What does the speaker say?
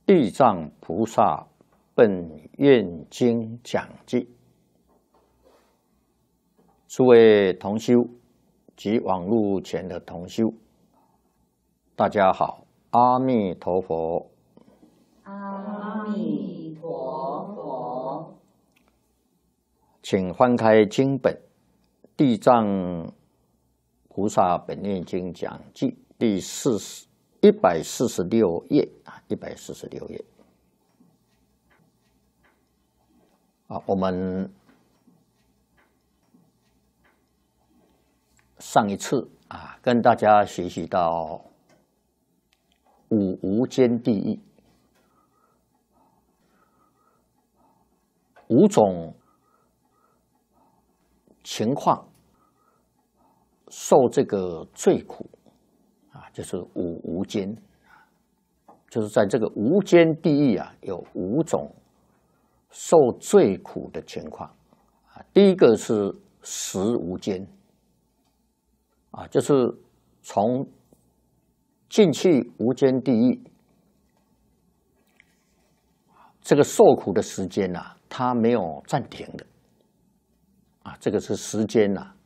地藏菩萨本愿经讲记。诸位同修及网络前的同修，大家好，阿弥陀佛。 阿弥陀佛。 请翻开经本《地藏菩萨本愿经讲记》第146页146页。我们上一次跟大家学习到五无间地狱五种情况受这个罪苦就是五无间，就是在这个无间地狱有五种受罪苦的情况第一个是食无间就是从进去无间地狱这个受苦的时间它没有暂停的这个是时间